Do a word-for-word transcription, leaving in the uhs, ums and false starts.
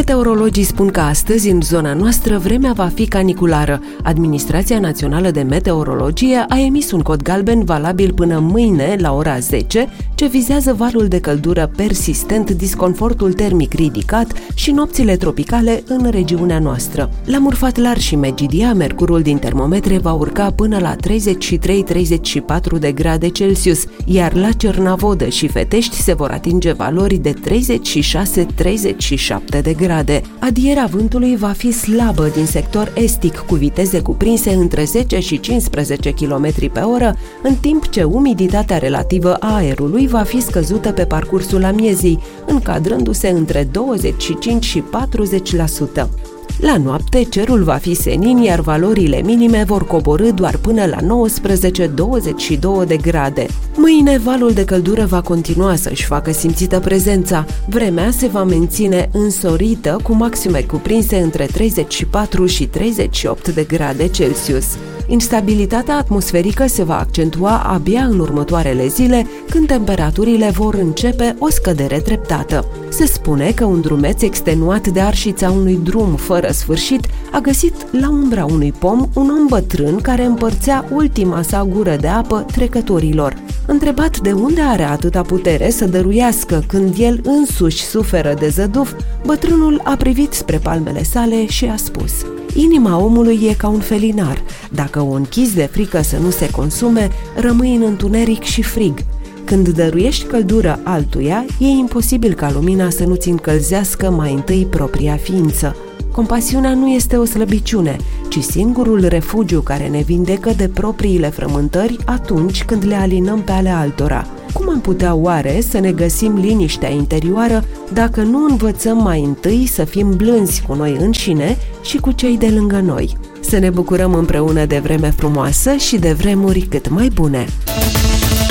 Meteorologii spun că astăzi, în zona noastră, vremea va fi caniculară. Administrația Națională de Meteorologie a emis un cod galben valabil până mâine, la ora zece, ce vizează valul de căldură persistent, disconfortul termic ridicat și nopțile tropicale în regiunea noastră. La Murfatlar și Megidia, mercurul din termometre va urca până la treizeci și trei - treizeci și patru de grade Celsius, iar la Cernavodă și Fetești se vor atinge valori de treizeci și șase - treizeci și șapte de grade. Adierea vântului va fi slabă din sector estic, cu viteze cuprinse între zece și cincisprezece kilometri pe oră, în timp ce umiditatea relativă a aerului va fi scăzută pe parcursul amiezii, încadrându-se între douăzeci și cinci și patruzeci la sută. La noapte, cerul va fi senin, iar valorile minime vor coborî doar până la nouăsprezece - douăzeci și două de grade. Mâine, valul de căldură va continua să-și facă simțită prezența. Vremea se va menține însorită, cu maxime cuprinse între treizeci și patru și treizeci și opt de grade Celsius. Instabilitatea atmosferică se va accentua abia în următoarele zile, când temperaturile vor începe o scădere treptată. Se spune că un drumeț extenuat de arșița unui drum fără sfârșit a găsit la umbra unui pom un om bătrân care împărțea ultima sa gură de apă trecătorilor. Întrebat de unde are atâta putere să dăruiască când el însuși suferă de zăduf, bătrânul a privit spre palmele sale și a spus: "Inima omului e ca un felinar. Dacă o închizi de frică să nu se consume, rămâi în întuneric și frig. Când dăruiești căldură altuia, e imposibil ca lumina să nu-ți încălzească mai întâi propria ființă. Compasiunea nu este o slăbiciune, ci singurul refugiu care ne vindecă de propriile frământări atunci când le alinăm pe ale altora. Cum am putea oare să ne găsim liniștea interioară dacă nu învățăm mai întâi să fim blânzi cu noi înșine și cu cei de lângă noi? Să ne bucurăm împreună de vreme frumoasă și de vremuri cât mai bune!"